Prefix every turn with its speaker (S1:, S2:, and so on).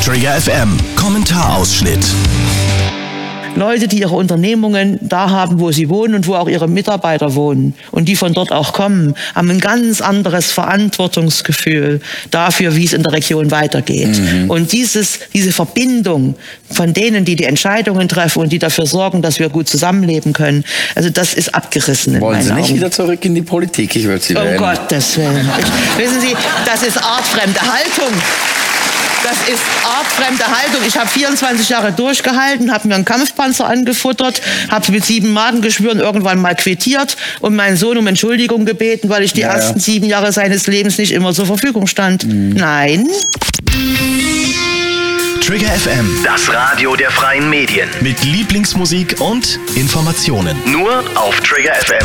S1: Trigger FM Kommentarausschnitt.
S2: Leute, die ihre Unternehmungen da haben, wo sie wohnen und wo auch ihre Mitarbeiter wohnen und die von dort auch kommen, haben ein ganz anderes Verantwortungsgefühl dafür, wie es in der Region weitergeht. Und diese Verbindung von denen, die die Entscheidungen treffen und die dafür sorgen, dass wir gut zusammenleben können, also das ist abgerissen in
S3: Wollen Sie
S2: meinen
S3: nicht
S2: Augen.
S3: wieder zurück in die Politik? Ich würde Sie wählen.
S2: Um Gottes Willen. Wissen Sie, das ist artfremde Haltung. Das ist artfremde Haltung. Ich habe 24 Jahre durchgehalten, habe mir einen Kampfpanzer angefuttert, habe mit 7 Magengeschwüren irgendwann mal quittiert und meinen Sohn um Entschuldigung gebeten, weil ich die ersten 7 Jahre seines Lebens nicht immer zur Verfügung stand. Nein.
S1: Trigger FM,
S4: Das Radio der freien Medien.
S1: mit Lieblingsmusik und Informationen.
S4: Nur auf Trigger FM.